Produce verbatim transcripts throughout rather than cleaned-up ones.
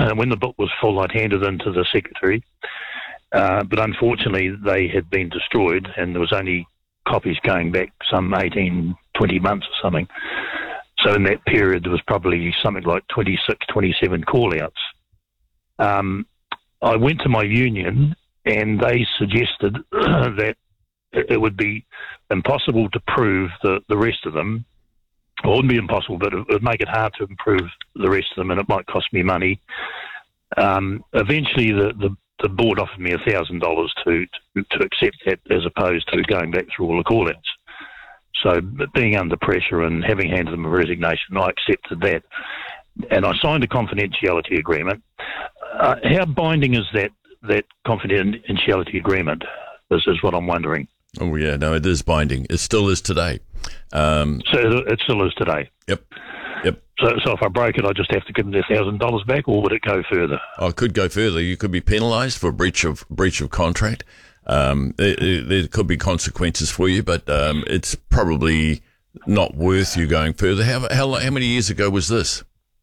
when the book was full, I'd handed in to the secretary. Uh, but unfortunately, they had been destroyed, and there was only copies going back some eighteen, twenty months or something. So in that period, there was probably something like twenty-six, twenty-seven call-outs. Um, I went to my union, and they suggested that it would be impossible to prove the, the rest of them. Well, it wouldn't be impossible, but it would make it hard to improve the rest of them, and it might cost me money. Um, eventually, the, the, the board offered me one thousand dollars to, to, to accept that, as opposed to going back through all the call-outs. So being under pressure and having handed them a resignation, I accepted that. And I signed a confidentiality agreement. Uh, how binding is that, that confidentiality agreement? This is what I'm wondering. Oh, yeah, no, it is binding. It still is today. Um, so it, it still is today? Yep, yep. So, so if I break it, I just have to give them their one thousand dollars back, or would it go further? Oh, it could go further. You could be penalised for breach of breach of contract. Um, it, it, there could be consequences for you, but um, it's probably not worth you going further. How, how, how many years ago was this?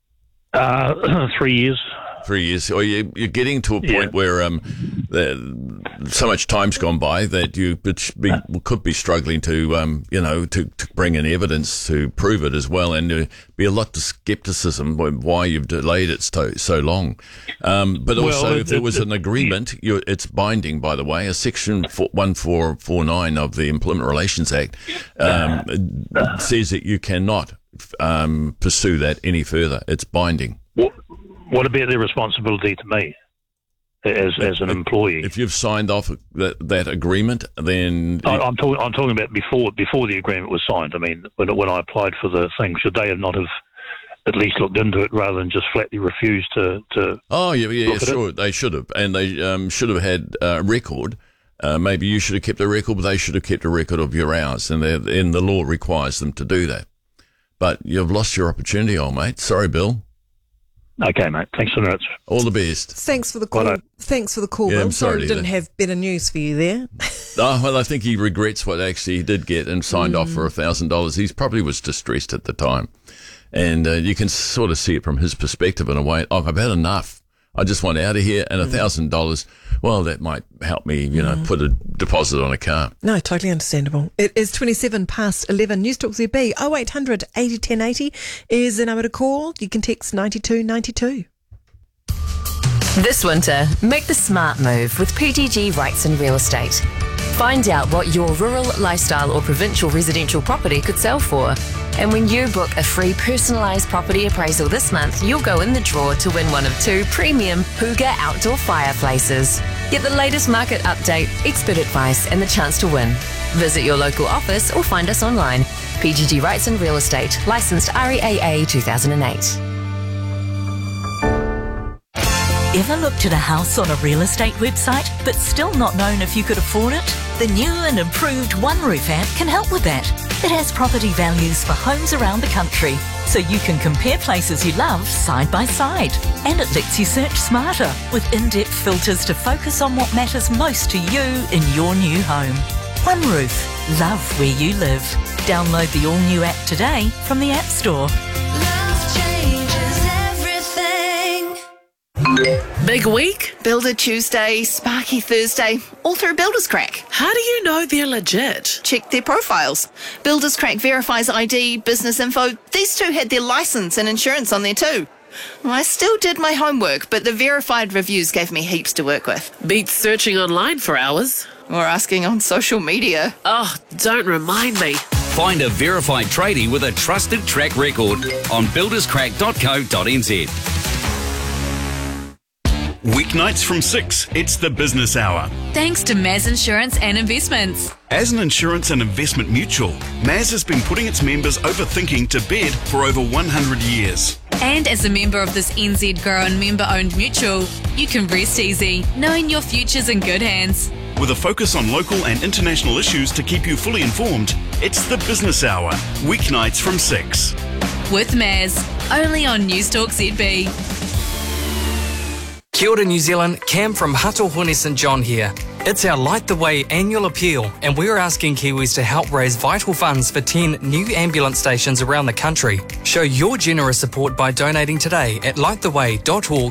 Uh, three years. Three years. Or you, you're getting to a point yeah. where um, the, so much time's gone by that you be, could be struggling to, um, you know, to, to bring in evidence to prove it as well, and there be a lot of scepticism why you've delayed it so, so long. Um, but also, well, it, if there was it, an agreement, you're, it's binding, by the way. A section one four four nine of the Employment Relations Act um, says that you cannot um, pursue that any further. It's binding. What, what about their responsibility to me as as an employee? If you've signed off that, that agreement, then I, I'm talking. I'm talking about before before the agreement was signed. I mean, when when I applied for the thing, should they have not have at least looked into it rather than just flatly refused to? to oh yeah, yeah, sure, it? They should have, and they um, should have had a record. Uh, maybe you should have kept a record, but they should have kept a record of your hours, and and the law requires them to do that. But you've lost your opportunity, old mate. Sorry, Bill. Okay, mate. Thanks so much. All the best. Thanks for the call. Well, Thanks for the call, yeah, Bill. I'm sorry, sorry we didn't have better news for you there. Oh, well, I think he regrets what actually he did get and signed mm. off for one thousand dollars. He probably was distressed at the time. And uh, you can sort of see it from his perspective in a way. Oh, I've had enough. I just want out of here. And one thousand dollars, well, that might help me, you know, mm. put a deposit on a car. No, totally understandable. It is twenty-seven past eleven. Newstalk Z B, oh eight hundred eighty ten eighty is the number to call. You can text ninety-two ninety-two. This winter, make the smart move with P G G Wrightson Real Estate. Find out what your rural, lifestyle or provincial residential property could sell for. And when you book a free personalised property appraisal this month, you'll go in the draw to win one of two premium Hooga outdoor fireplaces. Get the latest market update, expert advice and the chance to win. Visit your local office or find us online. P G G Wrightson Real Estate, licensed R E A A two thousand eight. Ever looked at a house on a real estate website but still not known if you could afford it? The new and improved OneRoof app can help with that. It has property values for homes around the country, so you can compare places you love side by side. And it lets you search smarter with in-depth filters to focus on what matters most to you in your new home. OneRoof, love where you live. Download the all-new app today from the App Store. Big week? Builder Tuesday, Sparky Thursday, all through Builders Crack. How do you know they're legit? Check their profiles. Builders Crack verifies I D, business info. These two had their license and insurance on there too. I still did my homework, but the verified reviews gave me heaps to work with. Beats searching online for hours. Or asking on social media. Oh, don't remind me. Find a verified tradie with a trusted track record on builders crack dot co dot n z. Weeknights from six, it's the Business Hour. Thanks to Maz Insurance and Investments. As an insurance and investment mutual, Maz has been putting its members over thinking to bed for over one hundred years. And as a member of this N Z grown member-owned mutual, you can rest easy, knowing your future's in good hands. With a focus on local and international issues to keep you fully informed, it's the Business Hour, weeknights from six. With Maz, only on Newstalk Z B. Kia ora New Zealand, Cam from Hatohone St John here. It's our Light the Way annual appeal, and we're asking Kiwis to help raise vital funds for ten new ambulance stations around the country. Show your generous support by donating today at light the way dot org